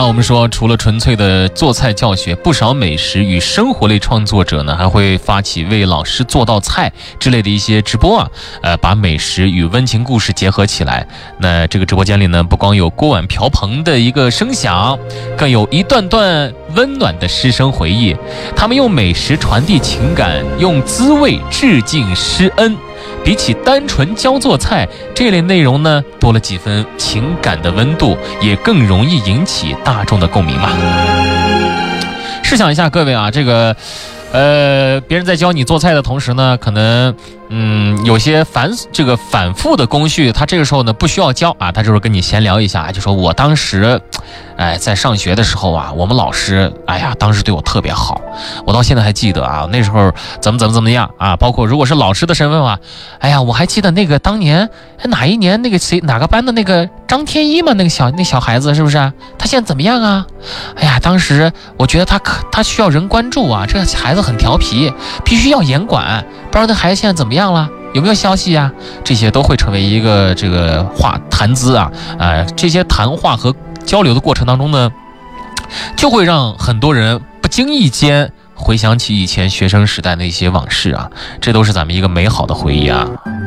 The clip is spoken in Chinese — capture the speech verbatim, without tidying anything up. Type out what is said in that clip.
了，我们说除了纯粹的做菜教学，不少美食与生活类创作者呢，还会发起为老师做道菜之类的一些直播啊，呃，把美食与温情故事结合起来。那这个直播间里呢，不光有锅碗瓢盆的一个声响，更有一段段温暖的师生回忆。他们用美食传递情感，用滋味致敬师恩。比起单纯教做菜这类内容呢，多了几分情感的温度，也更容易引起大众的共鸣嘛。试想一下各位啊，这个呃，别人在教你做菜的同时呢，可能嗯有些反这个反复的工序，他这个时候呢不需要教啊，他就是跟你闲聊一下，就说我当时哎在上学的时候啊，我们老师哎呀当时对我特别好，我到现在还记得啊，那时候怎么怎么怎么样啊，包括如果是老师的身份啊，哎呀我还记得那个当年哪一年那个谁哪个班的那个张天一嘛，那个小那小孩子是不是？他现在怎么样啊？哎呀，当时我觉得他可他需要人关注啊，这个孩子很调皮，必须要严管，不知道那孩子现在怎么样了？有没有消息啊？这些都会成为一个这个话谈资啊，呃，这些谈话和交流的过程当中呢，就会让很多人不经意间回想起以前学生时代的一些往事啊，这都是咱们一个美好的回忆啊。